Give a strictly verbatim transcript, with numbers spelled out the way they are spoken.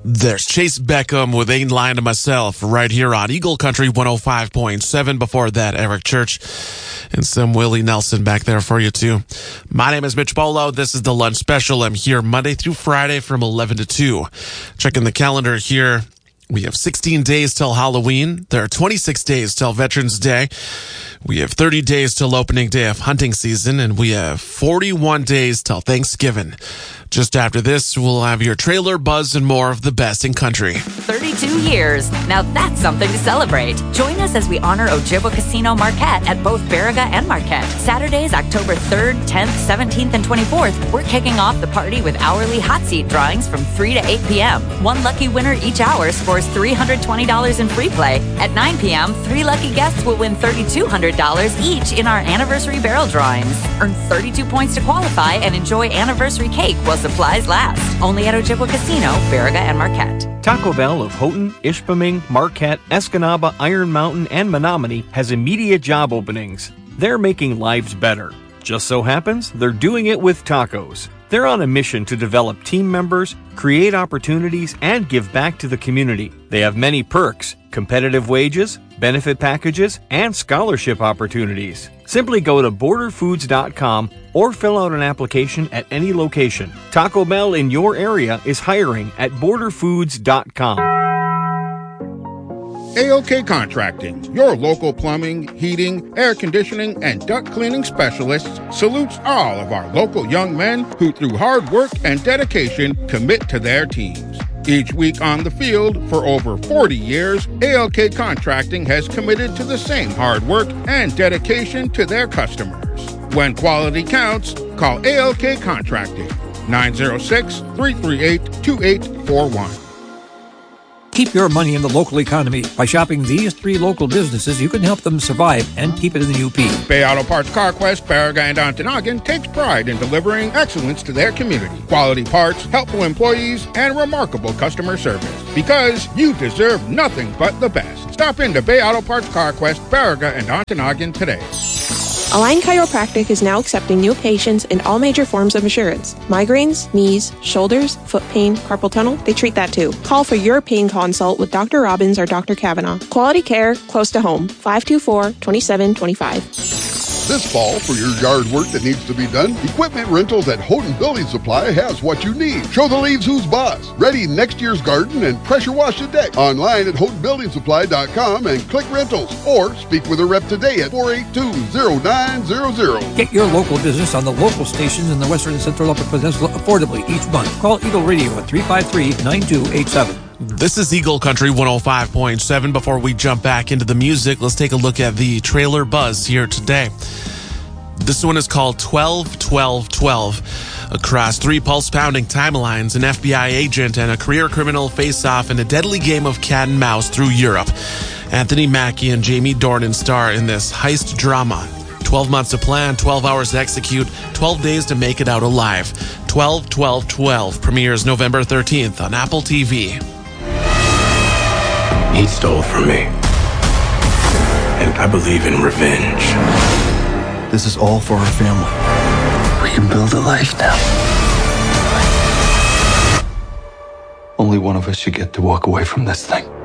There's Chase Beckham with Ain't Lying to Myself right here on Eagle Country one oh five point seven. Before that, Eric Church and some Willie Nelson back there for you too. My name is Mitch Bolo. This is the Lunch Special. I'm here Monday through Friday from eleven to two. Checking the calendar here. We have sixteen days till Halloween. There are twenty-six days till Veterans Day. We have thirty days till opening day of hunting season, and we have forty-one days till Thanksgiving. Just after this, we'll have your trailer buzz and more of the best in country. thirty-two years. Now that's something to celebrate. Join us as we honor Ojibwa Casino Marquette at both Baraga and Marquette. Saturdays, October third, tenth, seventeenth, and twenty-fourth, we're kicking off the party with hourly hot seat drawings from three to eight p.m. One lucky winner each hour scores three hundred twenty dollars in free play. At nine p.m., three lucky guests will win three thousand two hundred dollars each in our anniversary barrel drawings. Earn thirty-two points to qualify and enjoy anniversary cake while supplies last. Only at Ojibwa Casino, Baraga, and Marquette. Taco Bell of Houghton, Ishpeming, Marquette, Escanaba, Iron Mountain, and Menominee has immediate job openings. They're making lives better. Just so happens they're doing it with tacos. They're on a mission to develop team members, create opportunities, and give back to the community. They have many perks, competitive wages, benefit packages, and scholarship opportunities. Simply go to border foods dot com or fill out an application at any location. Taco Bell in your area is hiring at border foods dot com. A O K Contracting, your local plumbing, heating, air conditioning, and duct cleaning specialists, salutes all of our local young men who through hard work and dedication commit to their teams. Each week on the field, for over forty years, A O K Contracting has committed to the same hard work and dedication to their customers. When quality counts, call A O K Contracting, nine oh six, three three eight, two eight four one. Keep your money in the local economy. By shopping these three local businesses, you can help them survive and keep it in the U P. Bay Auto Parts CarQuest, Baraga, and Ontonagon takes pride in delivering excellence to their community. Quality parts, helpful employees, and remarkable customer service. Because you deserve nothing but the best. Stop into Bay Auto Parts CarQuest, Baraga, and Ontonagon today. Align Chiropractic is now accepting new patients in all major forms of insurance. Migraines, knees, shoulders, foot pain, carpal tunnel, they treat that too. Call for your pain consult with Doctor Robbins or Doctor Kavanaugh. Quality care close to home. five two four, two seven two five. This fall, for your yard work that needs to be done, Equipment Rentals at Houghton Building Supply has what you need. Show the leaves who's boss. Ready next year's garden and pressure wash the deck. Online at houghton building supply dot com and click rentals. Or speak with a rep today at four eight two, zero nine zero zero. Get your local business on the local stations in the Western and Central Upper Peninsula affordably each month. Call Eagle Radio at three five three, nine two eight seven. This is Eagle Country one oh five point seven. Before we jump back into the music, let's take a look at the trailer buzz here today. This one is called twelve twelve twelve. Across three pulse-pounding timelines, an F B I agent and a career criminal face off in a deadly game of cat and mouse through Europe. Anthony Mackie and Jamie Dornan star in this heist drama. twelve months to plan, twelve hours to execute, twelve days to make it out alive. twelve twelve twelve premieres November thirteenth on Apple T V. He stole from me, and I believe in revenge. This is all for our family. We can build a life now. Only one of us should get to walk away from this thing.